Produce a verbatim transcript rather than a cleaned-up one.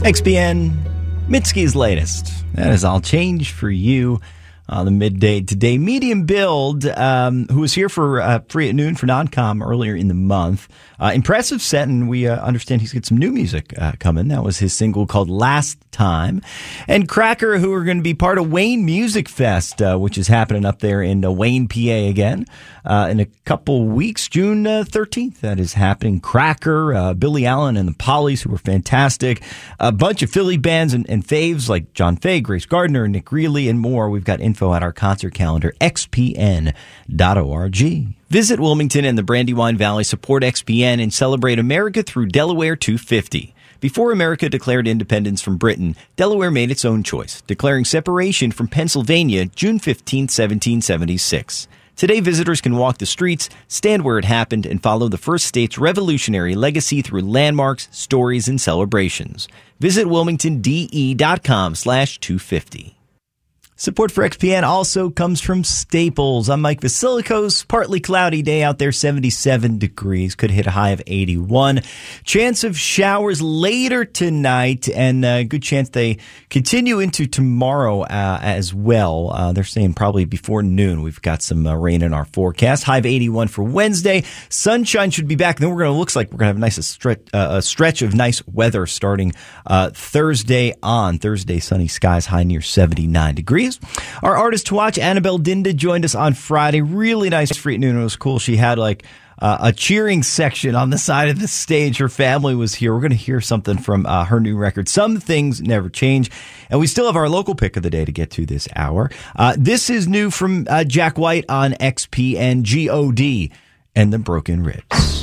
X P N, Mitski's latest. That is All Change for You on the midday today. Medium Build, um, who was here for uh, Free at Noon for Non-Com earlier in the month. Uh, impressive set, and we uh, understand he's got some new music uh, coming. That was his single called Last Time. And Cracker, who are going to be part of Wayne Music Fest, uh, which is happening up there in uh, Wayne, P A again uh, in a couple weeks. June uh, thirteenth, that is happening. Cracker, uh, Billy Allen and the Pollies, who were fantastic. A bunch of Philly bands and, and faves like John Fay, Grace Gardner, Nick Greeley, and more. We've got info at our concert calendar, x p n dot org. Visit Wilmington and the Brandywine Valley, support X P N, and celebrate America through Delaware two fifty. Before America declared independence from Britain, Delaware made its own choice, declaring separation from Pennsylvania June fifteenth, seventeen seventy-six. Today, visitors can walk the streets, stand where it happened, and follow the first state's revolutionary legacy through landmarks, stories, and celebrations. Visit wilmingtondE.com slash 250. Support for X P N also comes from Staples. I'm Mike Vasilikos. Partly cloudy day out there, seventy-seven degrees. Could hit a high of eighty-one. Chance of showers later tonight, and a good chance they continue into tomorrow uh, as well. Uh, they're saying probably before noon. We've got some uh, rain in our forecast. High of eighty-one for Wednesday. Sunshine should be back. Then we're going to looks like we're going to have a nice stretch, uh, a stretch of nice weather starting uh, Thursday on. Thursday, sunny skies, high near seventy-nine degrees. Our artist to watch, Annabelle Dinda, joined us on Friday. Really nice Free at Noon. It was cool. She had like uh, a cheering section on the side of the stage. Her family was here. We're going to hear something from uh, her new record, Some Things Never Change. And we still have our local pick of the day to get to this hour. Uh, this is new from uh, Jack White on X P N, G O D and the Broken Ribs.